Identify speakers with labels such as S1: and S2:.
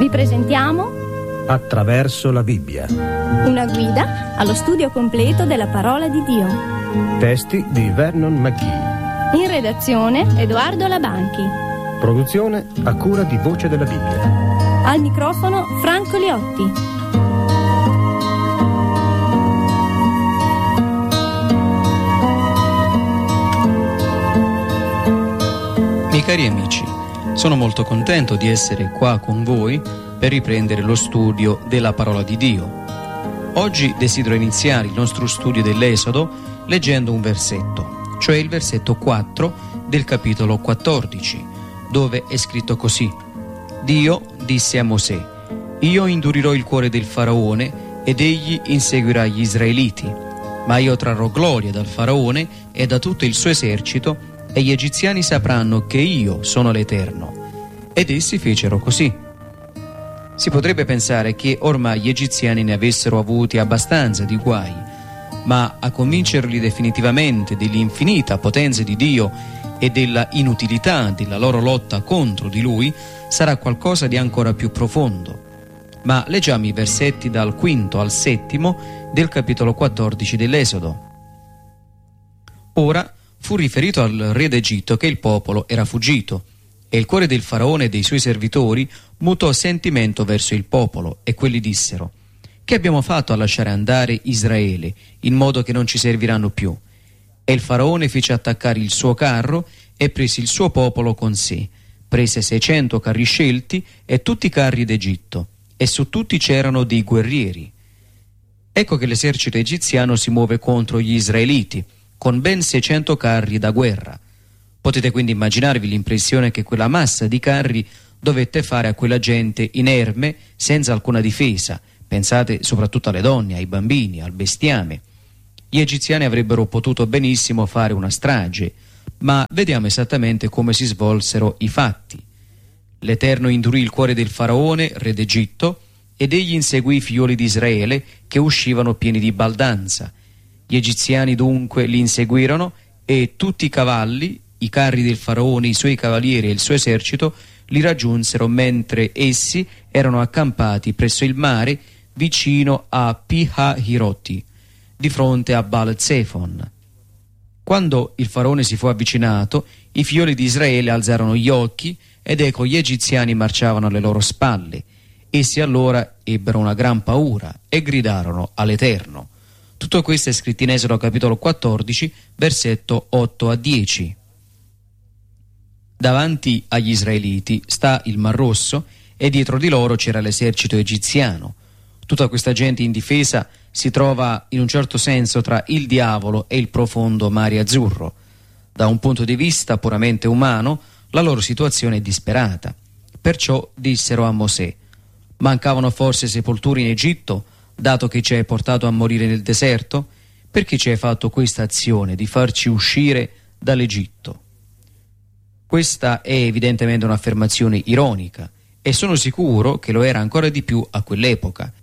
S1: Vi presentiamo
S2: Attraverso la Bibbia.
S1: Una guida allo studio completo della parola di Dio.
S2: Testi di Vernon McGee.
S1: In redazione Edoardo Labanchi.
S2: Produzione a cura di Voce della Bibbia.
S1: Al microfono Franco Liotti.
S3: Miei cari amici, sono molto contento di essere qua con voi per riprendere lo studio della parola di Dio. Oggi desidero iniziare il nostro studio dell'Esodo leggendo un versetto, cioè il versetto 4 del capitolo 14, dove è scritto così: Dio disse a Mosè: io indurirò il cuore del faraone ed egli inseguirà gli israeliti, ma io trarrò gloria dal faraone e da tutto il suo esercito, e gli egiziani sapranno che io sono l'Eterno. Ed essi fecero così. Si potrebbe pensare che ormai gli egiziani ne avessero avuti abbastanza di guai, ma a convincerli definitivamente dell'infinita potenza di Dio e della inutilità della loro lotta contro di Lui sarà qualcosa di ancora più profondo. Ma leggiamo i versetti dal 5 al 7 del capitolo 14 dell'Esodo. Ora fu riferito al re d'Egitto che il popolo era fuggito, e il cuore del faraone e dei suoi servitori mutò sentimento verso il popolo, e quelli dissero: che abbiamo fatto a lasciare andare Israele, in modo che non ci serviranno più? E il faraone fece attaccare il suo carro e prese il suo popolo con sé, prese 600 carri scelti e tutti i carri d'Egitto, e su tutti c'erano dei guerrieri. Ecco che l'esercito egiziano si muove contro gli israeliti, con ben 600 carri da guerra. Potete quindi immaginarvi l'impressione che quella massa di carri dovette fare a quella gente inerme, senza alcuna difesa. Pensate soprattutto alle donne, ai bambini, al bestiame. Gli egiziani avrebbero potuto benissimo fare una strage, ma vediamo esattamente come si svolsero i fatti. L'Eterno indurì il cuore del faraone, re d'Egitto, ed egli inseguì i figlioli di Israele che uscivano pieni di baldanza. Gli egiziani dunque li inseguirono, e tutti i cavalli, i carri del faraone, i suoi cavalieri e il suo esercito li raggiunsero mentre essi erano accampati presso il mare vicino a Pi-Hahiroti, di fronte a Baal-Zefon. Quando il faraone si fu avvicinato, i figlioli di Israele alzarono gli occhi, ed ecco gli egiziani marciavano alle loro spalle. Essi allora ebbero una gran paura e gridarono all'Eterno. Tutto questo è scritto in Esodo capitolo 14, versetto 8 a 10. Davanti agli israeliti sta il Mar Rosso, e dietro di loro c'era l'esercito egiziano. Tutta questa gente indifesa si trova in un certo senso tra il diavolo e il profondo mare azzurro. Da un punto di vista puramente umano, la loro situazione è disperata. Perciò dissero a Mosè: mancavano forse sepolture in Egitto, dato che ci hai portato a morire nel deserto? Perché ci hai fatto questa azione di farci uscire dall'Egitto? Questa è evidentemente un'affermazione ironica, e sono sicuro che lo era ancora di più a quell'epoca.